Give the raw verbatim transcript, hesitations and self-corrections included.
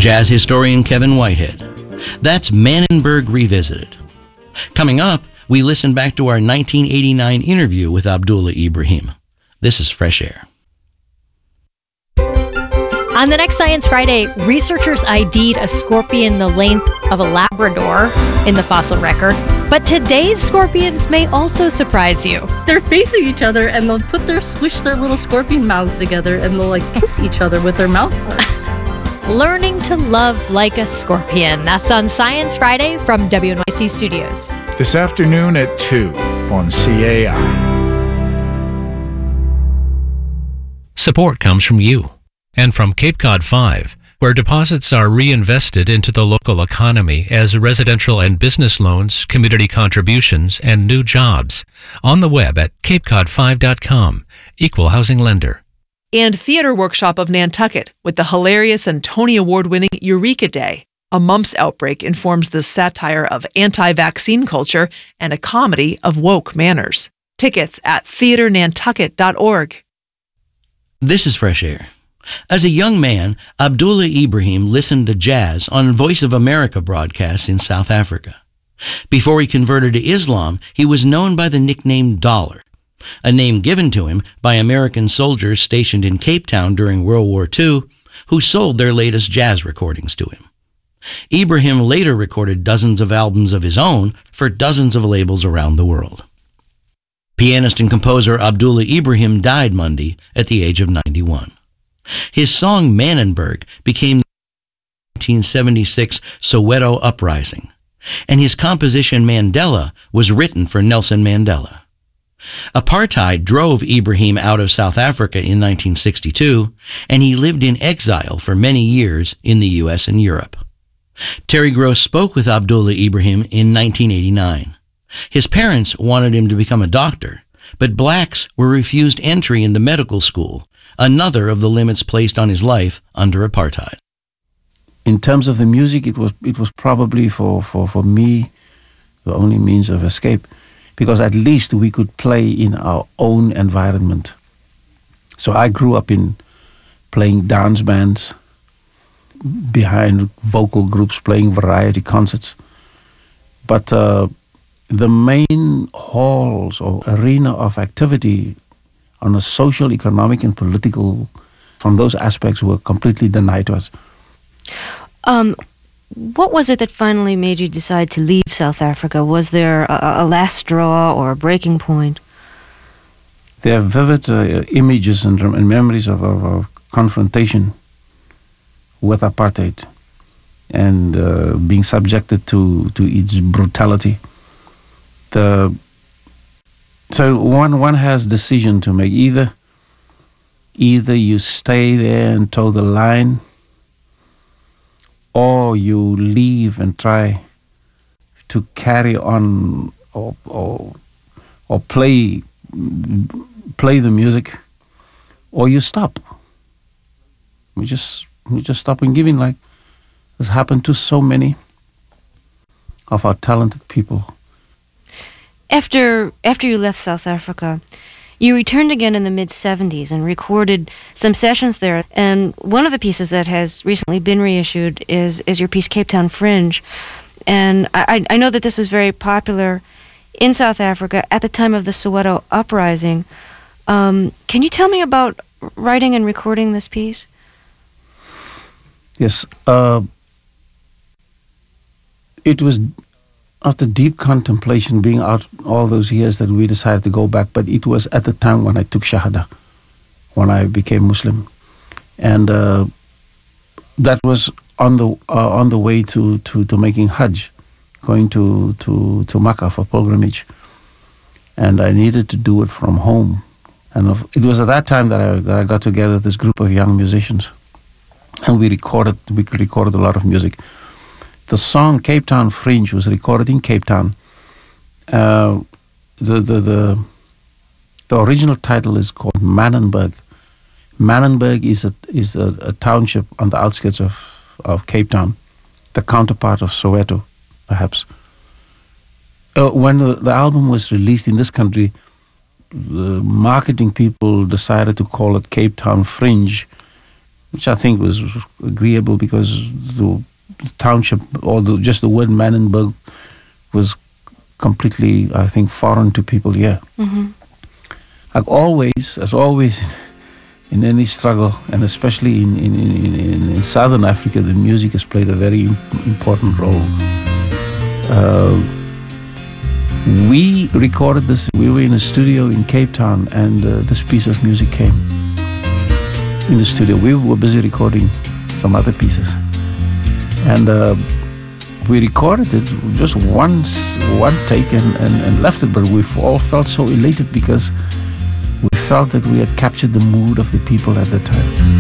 jazz historian Kevin Whitehead. That's Manenberg Revisited. Coming up, we listen back to our nineteen eighty-nine interview with Abdullah Ibrahim. This is Fresh Air. On the next Science Friday, researchers ID'd a scorpion the length of a Labrador in the fossil record. But today's scorpions may also surprise you. They're facing each other and they'll put their, squish their little scorpion mouths together and they'll like kiss each other with their mouth parts. Learning to love like a scorpion. That's on Science Friday from W N Y C Studios. This afternoon at two on C A I. Support comes from you and from Cape Cod five, where deposits are reinvested into the local economy as residential and business loans, community contributions, and new jobs. On the web at cape cod five dot com. Equal housing lender. And Theater Workshop of Nantucket with the hilarious and Tony Award-winning Eureka Day. A mumps outbreak informs the satire of anti-vaccine culture and a comedy of woke manners. Tickets at theater nantucket dot org. This is Fresh Air. As a young man, Abdullah Ibrahim listened to jazz on Voice of America broadcasts in South Africa. Before he converted to Islam, he was known by the nickname Dollar, a name given to him by American soldiers stationed in Cape Town during World War Two, who sold their latest jazz recordings to him. Ibrahim later recorded dozens of albums of his own for dozens of labels around the world. Pianist and composer Abdullah Ibrahim died Monday at the age of ninety-one. His song Manenberg became the nineteen seventy-six Soweto Uprising, and his composition Mandela was written for Nelson Mandela. Apartheid drove Ibrahim out of South Africa in nineteen sixty-two, and he lived in exile for many years in the U S and Europe. Terry Gross spoke with Abdullah Ibrahim in nineteen eighty-nine. His parents wanted him to become a doctor, but blacks were refused entry into medical school, another of the limits placed on his life under apartheid. In terms of the music, it was it was probably for, for, for me the only means of escape, because at least we could play in our own environment. So I grew up in playing dance bands, behind vocal groups, playing variety concerts. But uh, the main halls or arena of activity on a social, economic, and political, from those aspects, were completely denied to us. Um, what was it that finally made you decide to leave South Africa? Was there a, a last straw or a breaking point? There are vivid uh, images and, and memories of, of, of confrontation with apartheid and uh, being subjected to, to its brutality. The so one one has decision to make. Either either you stay there and toe the line, or you leave and try to carry on or or, or play play the music, or you stop. We just we just stop and giving, like has happened to so many of our talented people. After after you left South Africa, you returned again in the mid-seventies and recorded some sessions there. And one of the pieces that has recently been reissued is, is your piece, Cape Town Fringe. And I, I know that this was very popular in South Africa at the time of the Soweto Uprising. Um, can you tell me about writing and recording this piece? Yes. Uh, it was after deep contemplation, being out all those years, that we decided to go back. But it was at the time when I took Shahada, when I became Muslim. And uh, that was on the uh, on the way to, to, to making Hajj, going to, to, to Makkah for pilgrimage. And I needed to do it from home. And it was at that time that I, that I got together this group of young musicians. And we recorded, we recorded a lot of music. The song Cape Town Fringe was recorded in Cape Town. Uh, the, the, the, the original title is called Manenberg. Manenberg is a, is a, a township on the outskirts of, of Cape Town, the counterpart of Soweto, perhaps. Uh, when the, the album was released in this country, the marketing people decided to call it Cape Town Fringe, which I think was agreeable because the township, or the, just the word Manenberg, was completely, I think, foreign to people here. Mm-hmm. Like always, as always, in any struggle, and especially in, in, in, in Southern Africa, the music has played a very important role. Uh, we recorded this, we were in a studio in Cape Town, and uh, this piece of music came in the studio. We were busy recording some other pieces. And uh, we recorded it just once, one take, and, and, and left it, but we all felt so elated because we felt that we had captured the mood of the people at the time.